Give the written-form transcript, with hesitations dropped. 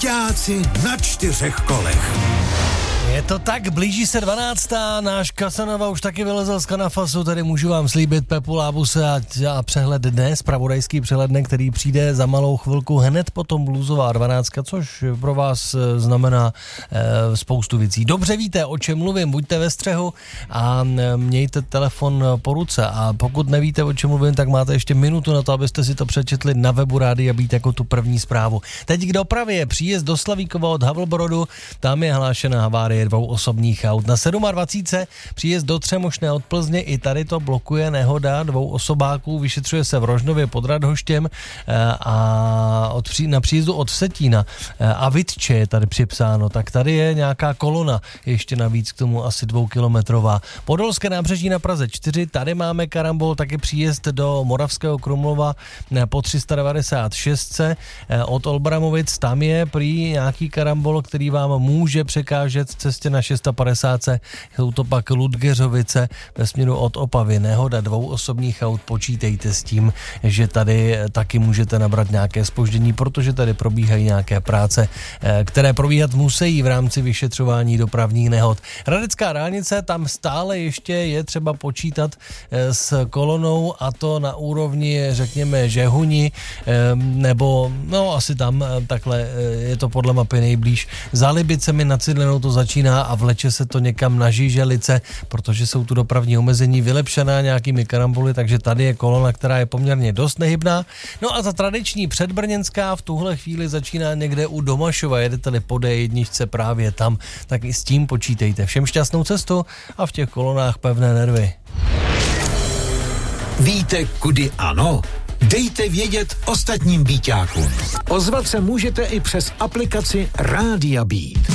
Byťáci na 4 kolech. Je to tak, blíží se 12. Náš Casanova už taky vylezl z kanafasu, tady můžu vám slíbit Pepu Lábuse a přehled dne, zpravodajský přehled dne, který přijde za malou chvilku hned potom bluesová 12, což pro vás znamená spoustu věcí. Dobře víte, o čem mluvím, buďte ve střehu a mějte telefon po ruce a pokud nevíte, o čem mluvím, tak máte ještě minutu na to, abyste si to přečetli na webu Rádia Beat jako tu první zprávu. Teď k dopravě, příjezd do Slavíkova od Havlbrodu, tam je hlášena havárie 2 osobních aut. Na 27. příjezd do Třemošné od Plzně, i tady to blokuje nehoda 2 osobáků, vyšetřuje se v Rožnově pod Radhoštěm a na příjezdu od Vsetína a Vitče je tady připsáno, tak tady je nějaká kolona, ještě navíc k tomu asi 2kilometrová. Podolské nábřeží na Praze 4, tady máme karambol, taky příjezd do Moravského Krumlova po 396. Od Olbramovic, tam je prý nějaký karambol, který vám může překážet cestě na 650. Jsou to pak Ludgeřovice ve směru od Opavy. Nehoda 2 osobních aut, počítejte s tím, že tady taky můžete nabrat nějaké zpoždění, protože tady probíhají nějaké práce, které probíhat musí v rámci vyšetřování dopravních nehod. Hradecká dálnice, tam stále ještě je třeba počítat s kolonou a to na úrovni, řekněme, Žehuni, nebo no asi tam takhle je to podle mapy nejblíž. Za Libicemi nad Cidlinou to začíná a vleče se to někam na Žiželice, protože jsou tu dopravní omezení vylepšená nějakými karamboly, takže tady je kolona, která je poměrně dost nehybná. No a ta tradiční předbrněnská v tuhle chvíli začíná někde u Domašova, jedete-li po D1 právě tam, tak i s tím počítejte. Všem šťastnou cestu a v těch kolonách pevné nervy. Víte, kudy ano? Dejte vědět ostatním Bíťákům. Ozvat se můžete i přes aplikaci Rádia Beat.